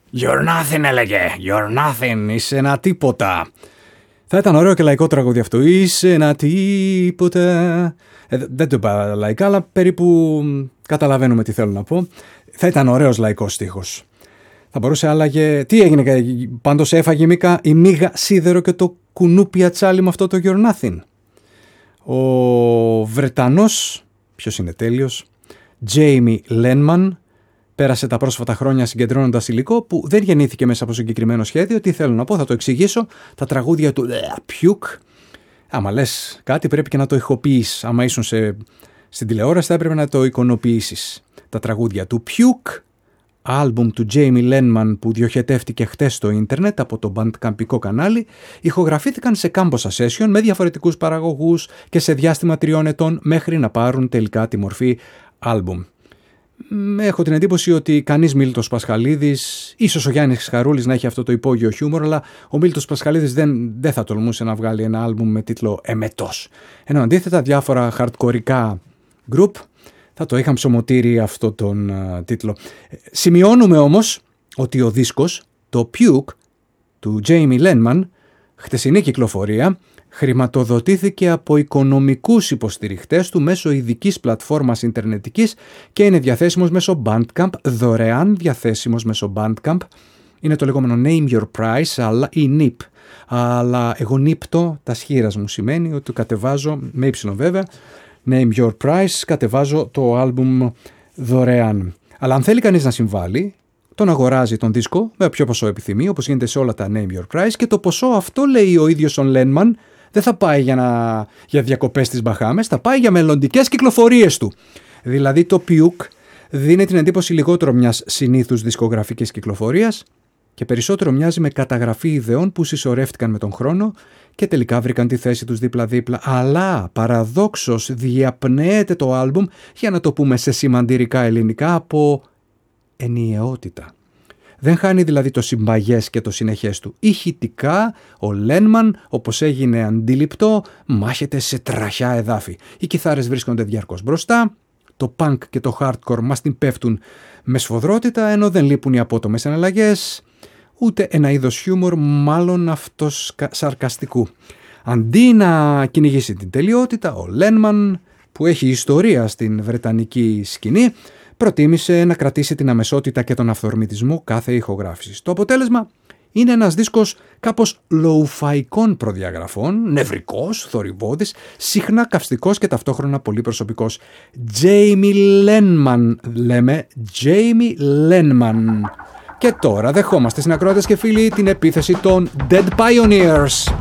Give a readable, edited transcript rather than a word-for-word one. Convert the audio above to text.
You're nothing, έλεγε. You're nothing. Είσαι ένα τίποτα. Θα ήταν ωραίο και λαϊκό τραγούδι αυτό. Είσαι ένα τίποτα. Δεν το είπα λαϊκά, αλλά περίπου καταλαβαίνουμε τι θέλω να πω. Θα ήταν ωραίος λαϊκός στίχος. Θα μπορούσε άλλαγε. Τι έγινε, πάντως έφαγε η Μίγα σίδερο και το κουνούπι ατσάλι με αυτό το You're nothing. Ο Βρετανός, ποιος είναι τέλειος, Jamie Lenman, πέρασε τα πρόσφατα χρόνια συγκεντρώνοντας υλικό που δεν γεννήθηκε μέσα από συγκεκριμένο σχέδιο. Τι θέλω να πω, θα το εξηγήσω. Τα τραγούδια του Puke. Άμα λες κάτι πρέπει και να το ηχοποιείς. Άμα ήσουν στην τηλεόραση θα έπρεπε να το εικονοποιήσεις. Τα τραγούδια του Puke, άλμπουμ του Jamie Lenman που διοχετεύτηκε χτες στο ίντερνετ από το bandcampικό κανάλι, ηχογραφήθηκαν σε κάμποσα session με διαφορετικούς παραγωγούς και σε διάστημα 3 ετών μέχρι να πάρουν τελικά τη μορφή άλμπουμ. Έχω την εντύπωση ότι κανείς Μίλτος Πασχαλίδης, ίσως ο Γιάννης Χαρούλης να έχει αυτό το υπόγειο χιούμορ, αλλά ο Μίλτος Πασχαλίδης δεν θα τολμούσε να βγάλει ένα άλμπουμ με τίτλο «Εμετός». Ενώ αντίθετα διάφορα χαρτκορικά γκρουπ θα το είχαν ψωμοτήρι αυτό τον τίτλο. Σημειώνουμε όμως ότι ο δίσκος, το Puke του Jamie Lenman, χτεσινή κυκλοφορία, χρηματοδοτήθηκε από οικονομικούς υποστηριχτές του μέσω ειδικής πλατφόρμας ιντερνετικής και είναι διαθέσιμος μέσω Bandcamp, δωρεάν διαθέσιμος μέσω Bandcamp. Είναι το λεγόμενο Name Your Price ή NIP. Αλλά εγώ νύπτω, τα σχήρας μου σημαίνει ότι κατεβάζω, με ύψιλον βέβαια, Name Your Price, κατεβάζω το άλμπουμ δωρεάν. Αλλά αν θέλει κανείς να συμβάλλει, τον αγοράζει τον δίσκο με ποιο ποσό επιθυμεί, όπως γίνεται σε όλα τα Name Your Price, και το ποσό αυτό, λέει ο ίδιος ο Lenman, δεν θα πάει για διακοπές στις Μπαχάμες, θα πάει για μελλοντικές κυκλοφορίες του. Δηλαδή το Puke δίνει την εντύπωση λιγότερο μιας συνήθους δισκογραφικής κυκλοφορίας και περισσότερο μοιάζει με καταγραφή ιδεών που συσσωρεύτηκαν με τον χρόνο και τελικά βρήκαν τη θέση τους δίπλα-δίπλα. Αλλά παραδόξως διαπνέεται το άλμπουμ, για να το πούμε σε σημαντηρικά ελληνικά, από ενιαιότητα. Δεν χάνει δηλαδή το συμπαγές και το συνεχές του. Ηχητικά ο Lenman, όπως έγινε αντίληπτο, μάχεται σε τραχιά εδάφη. Οι κιθάρες βρίσκονται διαρκώς μπροστά, το punk και το hardcore μας την πέφτουν με σφοδρότητα, ενώ δεν λείπουν οι απότομες εναλλαγές, ούτε ένα είδος χιούμορ, μάλλον αυτός σαρκαστικού. Αντί να κυνηγήσει την τελειότητα, ο Lenman, που έχει ιστορία στην βρετανική σκηνή, προτίμησε να κρατήσει την αμεσότητα και τον αυθορμητισμό κάθε ηχογράφησης. Το αποτέλεσμα είναι ένας δίσκος κάπως λοουφαϊκών προδιαγραφών, νευρικός, θορυβώδης, συχνά καυστικός και ταυτόχρονα πολύ προσωπικός. Jamie Lenman, λέμε, Jamie Lenman. Και τώρα δεχόμαστε, συνακροατές και φίλοι, την επίθεση των Dead Pioneers.